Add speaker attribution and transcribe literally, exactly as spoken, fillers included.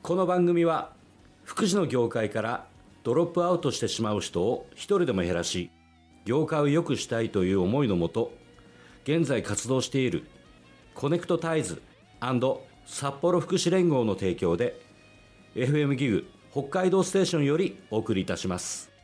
Speaker 1: この番組は福祉の業界からドロップアウトしてしまう人を一人でも減らし、業界を良くしたいという思いのもと、現在活動しているコネクトタイズ&札幌福祉連合の提供で エフエム ギグ北海道ステーションよりお送りいたします。